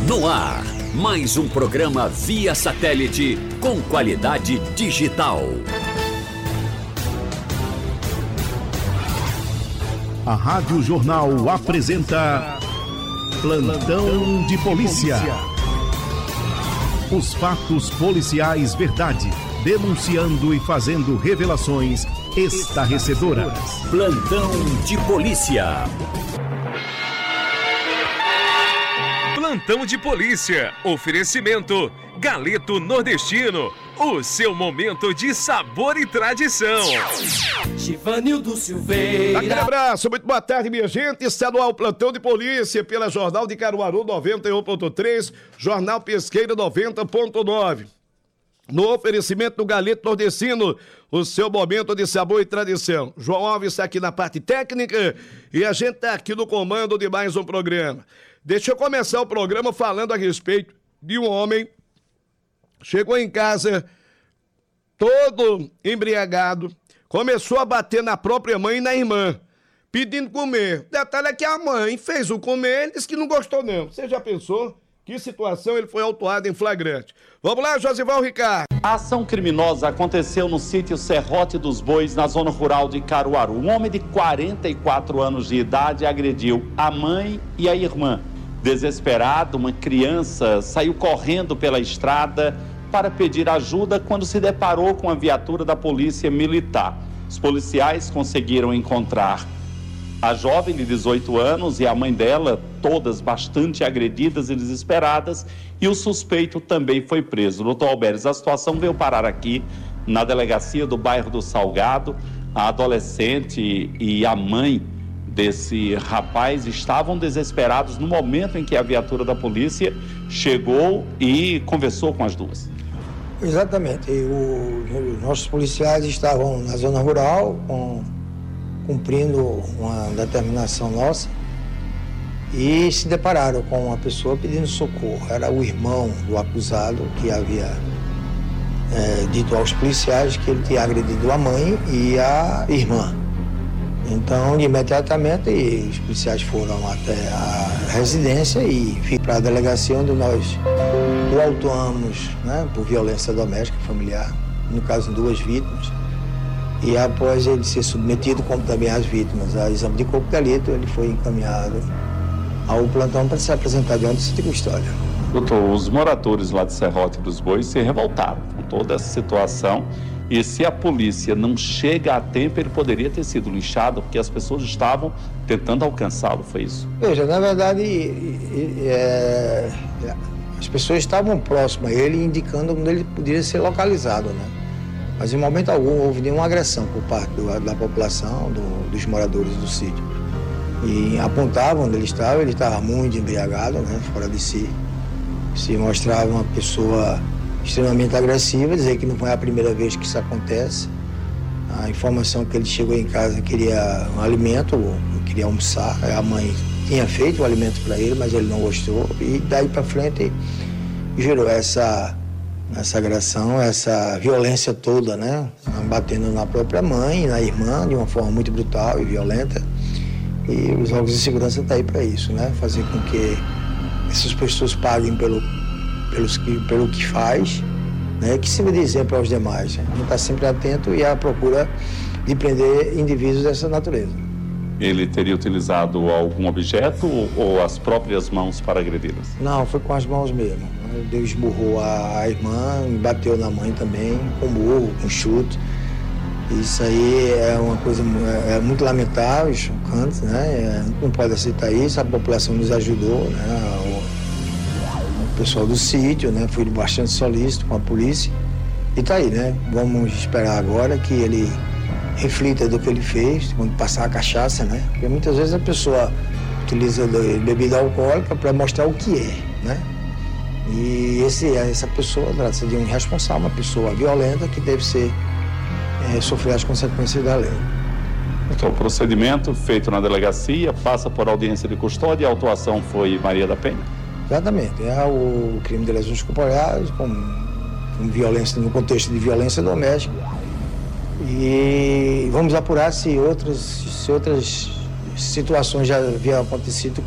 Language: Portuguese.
No ar, mais um programa via satélite com qualidade digital. A Rádio Jornal apresenta Plantão de Polícia. Os fatos policiais verdade, denunciando e fazendo revelações estarrecedoras. Plantão de Polícia. Plantão de Polícia. Oferecimento Galeto Nordestino. O seu momento de sabor e tradição. Givanildo Silveira. Aquele abraço, muito boa tarde, minha gente. Está no ar o Plantão de Polícia pela Jornal de Caruaru 91.3, Jornal Pesqueira 90.9. No oferecimento do Galeto Nordestino, o seu momento de sabor e tradição. João Alves está aqui na parte técnica e a gente está aqui no comando de mais um programa. Deixa eu começar o programa falando a respeito de um homem que chegou em casa todo embriagado, começou a bater na própria mãe e na irmã, pedindo comer. Detalhe é que a mãe fez o comer, ele disse que não gostou não. Você já pensou? Que situação, ele foi autuado em flagrante. Vamos lá, Josival Ricardo. A ação criminosa aconteceu no sítio Serrote dos Bois, na zona rural de Caruaru. Um homem de 44 anos de idade agrediu a mãe e a irmã. Desesperado, uma criança saiu correndo pela estrada para pedir ajuda quando se deparou com a viatura da polícia militar. Os policiais conseguiram encontrar a jovem de 18 anos e a mãe dela, todas bastante agredidas e desesperadas, e o suspeito também foi preso. Doutor Alberes, a situação veio parar aqui na delegacia do bairro do Salgado. A adolescente e a mãe desse rapaz estavam desesperados no momento em que a viatura da polícia chegou e conversou com as duas. Exatamente. Os nossos policiais estavam na zona rural, cumprindo uma determinação nossa, e se depararam com uma pessoa pedindo socorro. Era o irmão do acusado que havia dito aos policiais que ele tinha agredido a mãe e a irmã. Então, imediatamente, os policiais foram até a residência e foram para a delegacia onde nós o autuamos, por violência doméstica familiar, no caso, 2 vítimas. E após ele ser submetido, como também as vítimas, a exame de corpo de delito, ele foi encaminhado ao plantão para se apresentar diante dessa custódia. Doutor, os moradores lá de Serrote dos Bois se revoltaram com toda essa situação. E se a polícia não chega a tempo, ele poderia ter sido linchado, porque as pessoas estavam tentando alcançá-lo, foi isso? Veja, na verdade, as pessoas estavam próximas a ele, indicando onde ele poderia ser localizado, Mas em momento algum houve nenhuma agressão por parte da população, dos moradores do sítio. E apontavam onde ele estava muito embriagado, fora de si. Se mostrava uma pessoa extremamente agressiva, dizer que não foi a primeira vez que isso acontece. A informação que ele chegou em casa queria um alimento, queria almoçar. A mãe tinha feito o alimento para ele, mas ele não gostou. E daí para frente gerou essa agressão, essa violência toda, batendo na própria mãe e na irmã de uma forma muito brutal e violenta. E os órgãos de segurança estão aí para isso, fazer com que essas pessoas paguem pelo que faz, que sirva de exemplo aos demais. A gente está sempre atento e à procura de prender indivíduos dessa natureza. Ele teria utilizado algum objeto ou as próprias mãos para agredi-las? Não, foi com as mãos mesmo. Ele esburrou a irmã, bateu na mãe também, com burro, com chute. Isso aí é uma coisa muito lamentável, chocante, não pode aceitar isso. A população nos ajudou, o pessoal do sítio, foi bastante solícito com a polícia. E tá aí, Vamos esperar agora que ele reflita do que ele fez, quando passar a cachaça, Porque muitas vezes a pessoa utiliza bebida alcoólica para mostrar o que é, E essa pessoa trata-se de um irresponsável, uma pessoa violenta que deve sofrer as consequências da lei. Então, o procedimento feito na delegacia passa por audiência de custódia e a autuação foi Maria da Penha? Exatamente. É o crime de lesões corporais com violência, no contexto de violência doméstica. E vamos apurar se outras situações já haviam acontecido